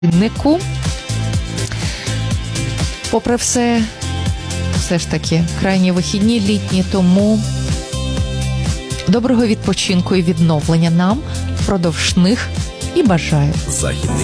годиннику. Попри все ж таки, крайні вихідні літні, тому доброго відпочинку і відновлення нам впродовж них і бажаю.